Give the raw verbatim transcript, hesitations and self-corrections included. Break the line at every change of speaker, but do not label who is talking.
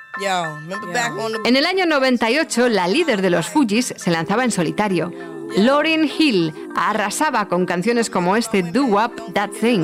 En el año noventa y ocho, la líder de los Fugees se lanzaba en solitario. Lauryn Hill arrasaba con canciones como este Do Wop That Thing.